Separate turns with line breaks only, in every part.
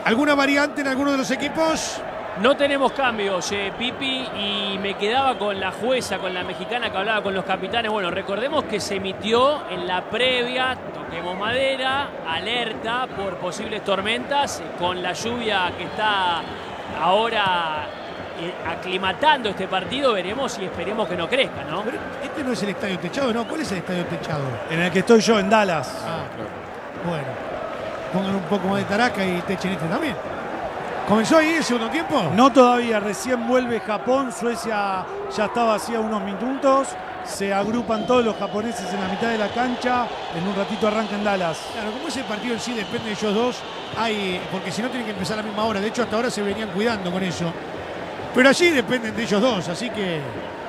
¿Alguna variante en alguno de los equipos?
No tenemos cambios, Pipi, y me quedaba con la jueza, con la mexicana que hablaba con los capitanes. Bueno, recordemos que se emitió en la previa, toquemos madera, alerta por posibles tormentas, con la lluvia que está ahora aclimatando este partido, veremos y esperemos que no crezca, ¿no?
Pero este no es el estadio techado, ¿no? ¿Cuál es el estadio techado?
En el que estoy yo, en Dallas.
Bueno, pongan un poco más de taraca y techen este también. ¿Comenzó ahí el segundo tiempo?
No todavía, recién vuelve Japón, Suecia ya estaba hacía unos minutos, se agrupan todos los japoneses en la mitad de la cancha, en un ratito arranca en Dallas.
Claro, como ese partido en sí depende de ellos dos, porque si no tienen que empezar a la misma hora, de hecho hasta ahora se venían cuidando con eso. Pero allí dependen de ellos dos, así que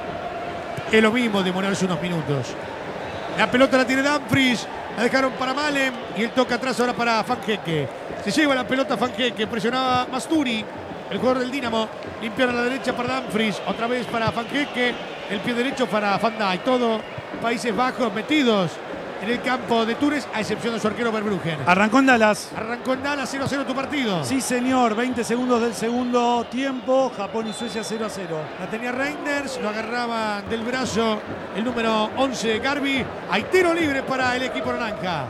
es lo mismo demorarse unos minutos. La pelota la tiene Dumfries, la dejaron para Malen y él toca atrás ahora para Fanjeke. Se lleva la pelota Fanjeke, presionaba Masturi, el jugador del Dinamo. Limpiar a la derecha para Dumfries, otra vez para Fanjeke, el pie derecho para Van Dijk. Todo Países Bajos metidos en el campo de Túnez, a excepción de su arquero Verbruggen.
Arrancó en Dallas.
Arrancó en Dallas, 0-0 tu partido.
Sí, señor, 20 segundos del segundo tiempo, Japón y Suecia 0-0.
La tenía Reinders, lo agarraba del brazo el número 11, Garbi. Hay tiro libre para el equipo naranja.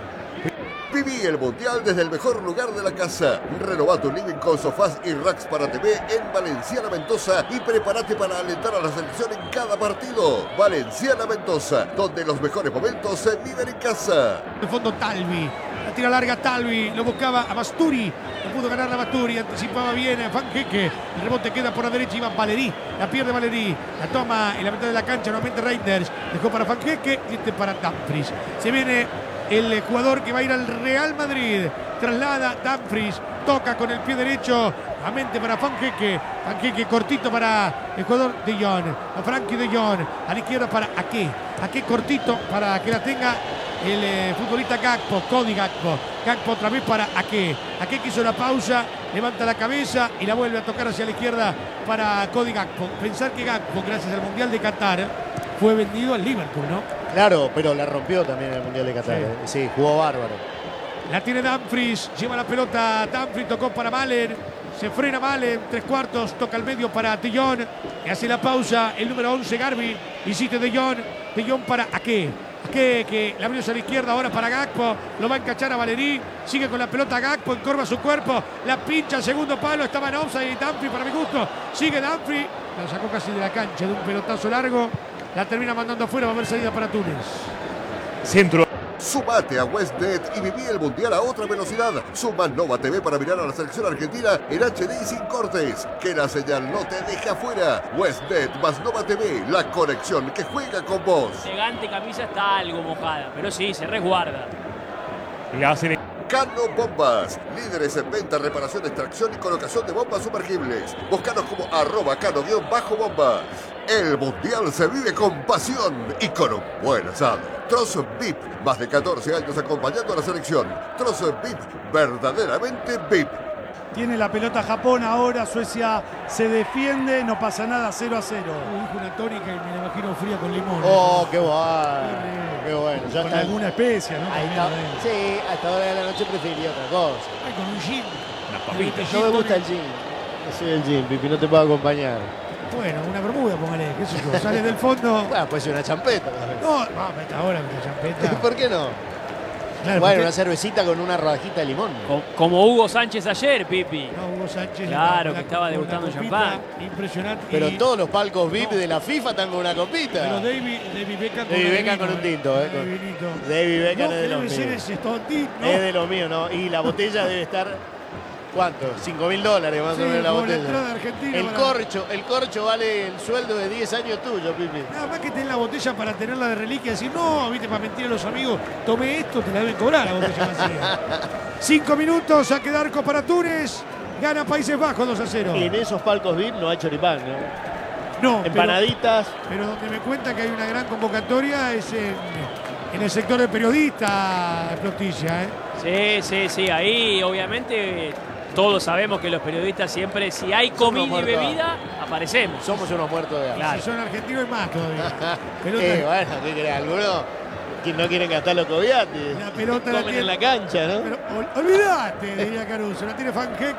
Viví el Mundial desde el mejor lugar de la casa. Renová tu living con sofás y racks para TV en Valenciana Mendoza y prepárate para alentar a la selección en cada partido. Valenciana Mendoza, donde los mejores momentos se viven en casa.
De fondo Talvi, la tira larga Talvi, lo buscaba a Masturi, no pudo ganar a Masturi, anticipaba bien a Fanjeke, el rebote queda por la derecha, iba Valeri, la pierde Valeri, la toma en la mitad de la cancha, nuevamente Reinders, dejó para Fanjeke y este para Dumfries. Se viene el jugador que va a ir al Real Madrid, traslada Dumfries, toca con el pie derecho, nuevamente para Fanjeke, Fanjeke cortito para el jugador de Jong, a Frankie de Jong, a la izquierda para Ake cortito para que la tenga el futbolista Gakpo, Cody Gakpo, Gakpo otra vez para Ake que hizo la pausa, levanta la cabeza y la vuelve a tocar hacia la izquierda para Cody Gakpo. Pensar que Gakpo, gracias al Mundial de Qatar, fue vendido al Liverpool, ¿no?
Claro, pero la rompió también en el Mundial de Qatar. Sí, jugó bárbaro.
La tiene Dumfries, lleva la pelota Dumfries, tocó para Malen, se frena Malen, 3/4, toca al medio para De Jong, y hace la pausa el número 11 Garbi, insiste De Jong para Ake que la abrió hacia la izquierda ahora para Gakpo, lo va a encachar a Valeri, sigue con la pelota Gakpo, encorva su cuerpo, la pincha al segundo palo, estaba en offside Dumfries para mi gusto, sigue Dumfries, la sacó casi de la cancha de un pelotazo largo, la termina mandando afuera, va a haber salida para Túnez.
Centro.
Sumate a WestNet y viví el Mundial a otra velocidad. Suma Nova TV para mirar a la selección argentina en HD y sin cortes. Que la señal no te deje afuera. WestNet más Nova TV, la conexión que juega con vos.
Elegante camisa está algo mojada, pero sí, se resguarda.
Cano Bombas, líderes en venta, reparación, extracción y colocación de bombas sumergibles. Búscanos como @cano_bombas. El Mundial se vive con pasión y con un buen asado. Trozo VIP, más de 14 años acompañando a la selección. Trozo VIP, verdaderamente VIP.
Tiene la pelota Japón ahora, Suecia se defiende, no pasa nada, 0-0.
Dijo una tónica y me la imagino fría con limón.
Oh, qué bueno. Qué bueno. Ya
Con
está.
alguna especia, ¿no?
Ahí está. Sí, hasta ahora de la noche preferiría otra cosa.
Ay, con un gin.
No me gusta el gin. No soy el gin, Pipi, no te puedo acompañar.
Bueno, una bermuda, póngale, qué sé yo. Sale del fondo.
Bueno, puede ser una champeta.
No, hasta ahora con la champeta.
¿Por qué no?
Claro,
Bueno,
porque...
una cervecita con una rodajita de limón.
Como Hugo Sánchez ayer, Pipi.
No, Hugo Sánchez.
Claro, que estaba debutando en champán.
Impresionante.
Pero todos los palcos VIP de la FIFA están con una copita.
Pero David Beckham
con un tinto, David Beckham es de los míos. Es de los míos, ¿no? Y la botella debe estar... ¿Cuánto? $5.000 más o menos la botella. El corcho vale el sueldo de 10 años tuyo, Pipi.
Nada más que tener la botella para tenerla de reliquia y decir, no, viste, para mentir a los amigos, tomé esto, te la deben cobrar la botella vacía. 5 minutos a quedar para Túnez, gana Países Bajos 2-0.
Y en esos palcos VIP no hay choripán, ¿no?
No.
Empanaditas.
Pero donde me cuenta que hay una gran convocatoria es en el sector de periodistas, Flotilla,
Sí, ahí obviamente... Todos sabemos que los periodistas siempre, si hay comida y bebida, aparecemos.
Somos unos muertos de hambre.
Claro. Si son argentinos es más todavía.
Bueno, ¿qué querés? Algunos que no quieren gastar los cobiates.
La pelota
comen en la cancha, ¿no?
Pero olvidate, diría Caruso. La tiene Fanjeke.